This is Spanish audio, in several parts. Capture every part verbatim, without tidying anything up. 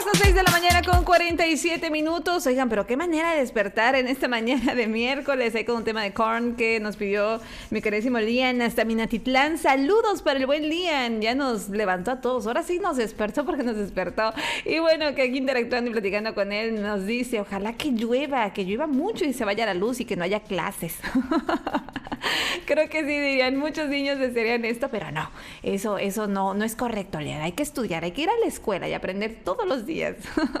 Son seis de la mañana con cuarenta y siete minutos. Oigan, pero qué manera de despertar en esta mañana de miércoles. Ahí con un tema de Korn que nos pidió mi queridísimo Lian hasta Minatitlán. Saludos para el buen Lian. Ya nos levantó a todos. Ahora sí nos despertó porque nos despertó. Y bueno, que aquí interactuando y platicando con él nos dice, ojalá que llueva, que llueva mucho y se vaya la luz y que no haya clases. Creo que sí dirían, muchos niños desearían esto, pero no, eso, eso no, no es correcto, Lian. Hay que estudiar, hay que ir a la escuela y aprender todos los días.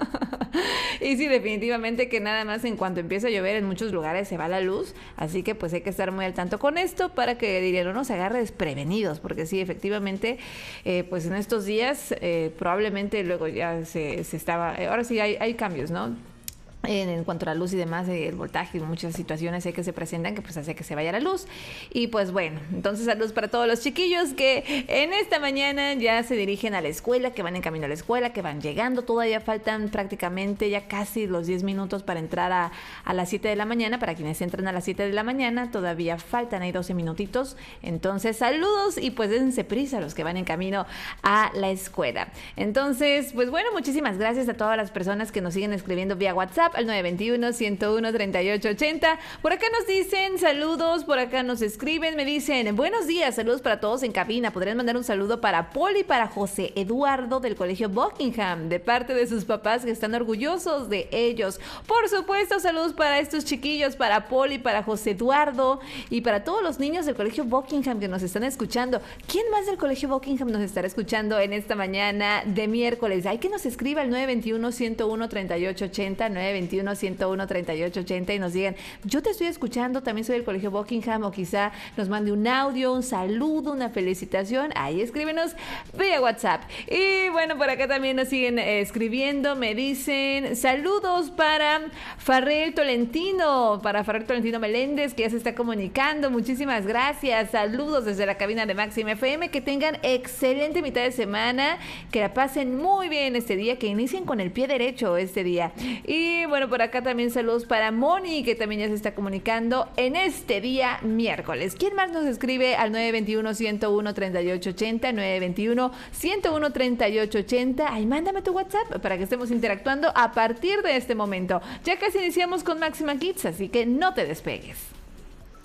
Y sí, definitivamente que nada más en cuanto empieza a llover en muchos lugares se va la luz, así que pues hay que estar muy al tanto con esto para que, dirían, no nos agarre desprevenidos, porque sí, efectivamente, eh, pues en estos días eh, probablemente luego ya se, se estaba, eh, ahora sí hay, hay cambios, ¿no? En, en cuanto a la luz y demás, el voltaje y muchas situaciones hay que se presentan que pues hace que se vaya la luz. Y pues bueno, entonces saludos para todos los chiquillos que en esta mañana ya se dirigen a la escuela, que van en camino a la escuela, que van llegando. Todavía faltan prácticamente ya casi los diez minutos para entrar a, a las siete de la mañana. Para quienes entran a las siete de la mañana, todavía faltan ahí doce minutitos. Entonces saludos y pues dense prisa a los que van en camino a la escuela. Entonces, pues bueno, muchísimas gracias a todas las personas que nos siguen escribiendo vía WhatsApp al nueve veintiuno, ciento uno, treinta y ocho ochenta. Por acá nos dicen saludos, por acá nos escriben, me dicen buenos días, saludos para todos en cabina. Podrían mandar un saludo para Poli y para José Eduardo del Colegio Buckingham, de parte de sus papás que están orgullosos de ellos. Por supuesto, saludos para estos chiquillos, para Poli, para José Eduardo y para todos los niños del Colegio Buckingham que nos están escuchando. ¿Quién más del Colegio Buckingham nos estará escuchando en esta mañana de miércoles? Hay que nos escriba al nueve veintiuno, ciento uno, treinta y ocho ochenta, nueve veintiuno, ciento uno, treinta y ocho ochenta y nos digan, yo te estoy escuchando, también soy del Colegio Buckingham, o quizá nos mande un audio, un saludo, una felicitación. Ahí escríbenos vía WhatsApp. Y bueno, por acá también nos siguen eh, escribiendo, me dicen saludos para Farrell Tolentino, para Farrell Tolentino Meléndez, que ya se está comunicando. Muchísimas gracias, saludos desde la cabina de Máxima F M, que tengan excelente mitad de semana, que la pasen muy bien este día, que inicien con el pie derecho este día. Y bueno, por acá también saludos para Moni, que también ya se está comunicando en este día miércoles. ¿Quién más nos escribe al nueve veintiuno, ciento uno, treinta y ocho ochenta, nueve veintiuno, ciento uno, treinta y ocho ochenta? Ay, mándame tu WhatsApp para que estemos interactuando a partir de este momento. Ya casi iniciamos con Máxima Kids, así que no te despegues.